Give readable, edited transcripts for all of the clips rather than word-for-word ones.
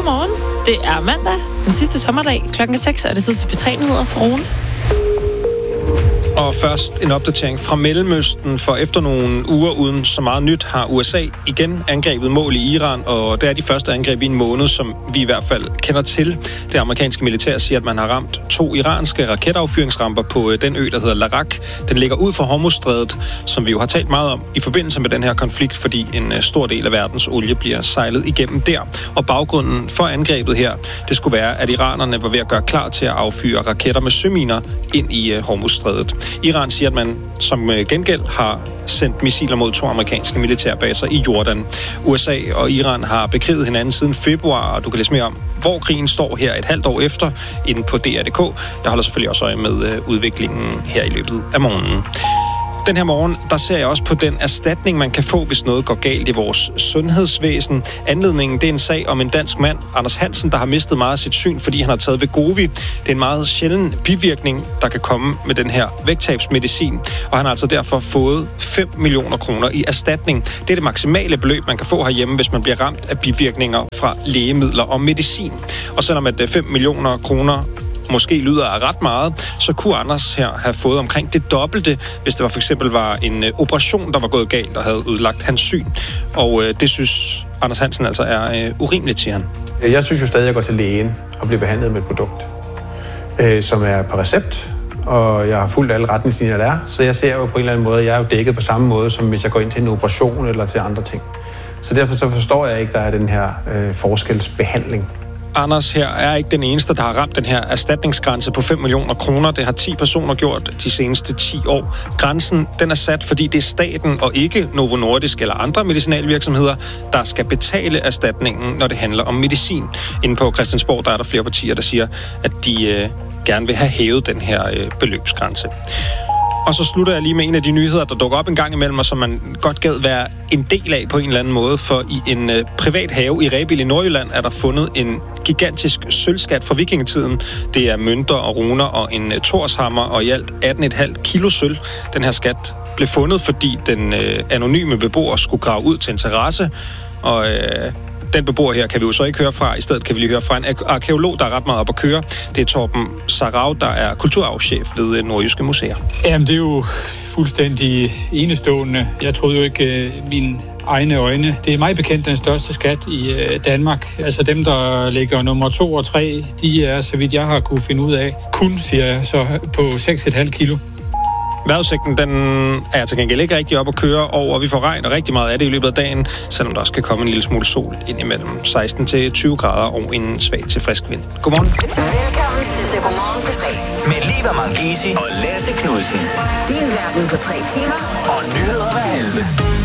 Godmorgen. Det er mandag, den sidste sommerdag. Klokken er 6, og det er tid til P3-nyheder fra Rune. Og først en opdatering fra Mellemøsten, for efter nogle uger uden så meget nyt har USA igen angrebet mål i Iran, og det er de første angreb i en måned, som vi i hvert fald kender til. Det amerikanske militær siger, at man har ramt 2 iranske raketaffyringsramper på den ø, der hedder Larak. Den ligger ud for Hormuzstrædet, som vi jo har talt meget om i forbindelse med den her konflikt, fordi en stor del af verdens olie bliver sejlet igennem der. Og baggrunden for angrebet her, det skulle være, at iranerne var ved at gøre klar til at affyre raketter med søminer ind i Hormuzstrædet. Iran siger, at man som gengæld har sendt missiler mod 2 amerikanske militærbaser i Jordan. USA og Iran har bekriget hinanden siden februar, og du kan læse mere om, hvor krigen står her et halvt år efter, inde på DR.dk. Jeg holder selvfølgelig også øje med udviklingen her i løbet af morgenen. Den her morgen, der ser jeg også på den erstatning, man kan få, hvis noget går galt i vores sundhedsvæsen. Anledningen, det er en sag om en dansk mand, Anders Hansen, der har mistet meget af sit syn, fordi han har taget Wegovy. Det er en meget sjælden bivirkning, der kan komme med den her vægttabsmedicin, og han har altså derfor fået 5 millioner kroner i erstatning. Det er det maksimale beløb, man kan få herhjemme, hvis man bliver ramt af bivirkninger fra lægemidler og medicin. Og selvom at 5 millioner kroner måske lyder af ret meget, så kunne Anders her have fået omkring det dobbelte, hvis det for eksempel var en operation, der var gået galt og havde ødelagt hans syn. Og det synes Anders Hansen altså er urimeligt, siger han. Jeg synes jo stadig, at jeg går til lægen og bliver behandlet med et produkt, som er på recept, og jeg har fulgt alle retningslinjer, der er. Så jeg ser jo på en eller anden måde, jeg er jo dækket på samme måde, som hvis jeg går ind til en operation eller til andre ting. Så derfor så forstår jeg ikke, der er den her forskelsbehandling. Anders her er ikke den eneste, der har ramt den her erstatningsgrænse på 5 millioner kroner. Det har 10 personer gjort de seneste 10 år. Grænsen, den er sat, fordi det er staten og ikke Novo Nordisk eller andre medicinalvirksomheder, der skal betale erstatningen, når det handler om medicin. Inde på Christiansborg, der er der flere partier, der siger, at de gerne vil have hævet den her beløbsgrænse. Og så slutter jeg lige med en af de nyheder, der dukker op en gang imellem, og som man godt gad være en del af på en eller anden måde. For i en privat have i Rebild i Nordjylland er der fundet en gigantisk sølvskat fra vikingetiden. Det er mønter og runer og en torshammer og i alt 18,5 kilo sølv. Den her skat blev fundet, fordi den anonyme beboer skulle grave ud til en terrasse, og den beboer her kan vi jo så ikke høre fra. I stedet kan vi lige høre fra en arkæolog, der er ret meget op at køre. Det er Torben Sarau, der er kulturarvschef ved Nordjyske Museer. Jamen, det er jo fuldstændig enestående. Jeg troede jo ikke mine egne øjne. Det er meget bekendt den største skat i Danmark. Altså dem, der ligger nummer 2 og 3, de er, så vidt jeg har kunne finde ud af, kun, siger jeg, så på 6,5 kilo. Vejrudsigten, den er til gengæld ikke rigtig op at køre over. Vi får regn og rigtig meget af det i løbet af dagen, selvom der også kan komme en lille smule sol ind imellem 16 til 20 grader og en svag til frisk vind. Godmorgen. Velkommen til Godmorgen på 3. Med Liva Mangesi og Lasse Knudsen. Din verden på 3 timer. Og nyheder hver halve.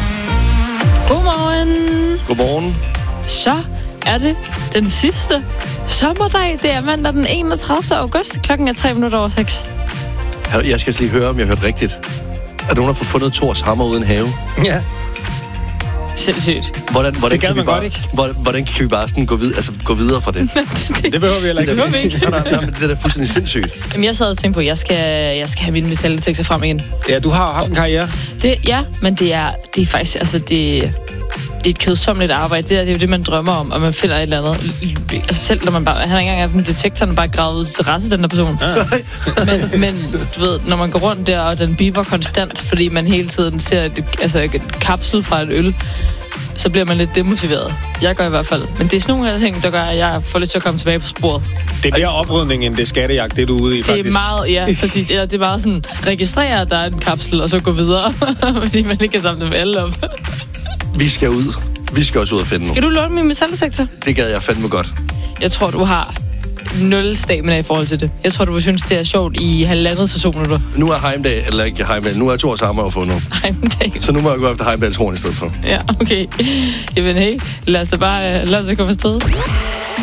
Godmorgen. Godmorgen. Så er det den sidste sommerdag. Det er mandag den 31. august. Klokken er 6:03. Jeg skal lige høre, om jeg hørte rigtigt. Er der nogen, der får fundet Thors hammer uden have? Ja. Sindssygt. Hvordan kan man godt ikke? Hvordan kan vi bare sådan gå videre fra det? Det behøver vi heller ikke. Det behøver vi ikke. Nej, men det er da fuldstændig sindssygt. Jamen, jeg sad og tænkte på, at jeg skal have mine metaldetektor frem igen. Ja, du har haft en karriere. Men det er faktisk, altså det er et kedsommeligt arbejde. Det er jo det, man drømmer om, og man finder et eller andet. Altså selv når man bare, han har ikke engang haft en detektor, og bare gravet ud til resten af den der person. Ja. men du ved, når man går rundt der, og den biber konstant, fordi man hele tiden ser et kapsel fra et øl, så bliver man lidt demotiveret. Jeg gør i hvert fald. Men det er sådan nogle af de ting, der gør, at jeg får lidt til at komme tilbage på sporet. Det er mere oprydning, end det skattejagt, det du er ude i, faktisk. Det er meget, ja, præcis. Ja, det er bare sådan, registrere, at der er en kapsel, og så gå videre. Fordi man ikke kan samle dem alle op. Vi skal ud. Vi skal også ud og finde Skal du låne min metaldetektor? Det gad jeg fandme godt. Jeg tror, du har 0 stamina i forhold til det. Jeg tror, du vil synes, det er sjovt i 1,5 sæsoner. Nu er Heimdall, eller ikke Heimdall, nu er Thors hammer fundet. Heimdall. Så nu må jeg gå efter Heimdalls horn i stedet for. Ja, okay. Jamen hey, lad os da komme afsted.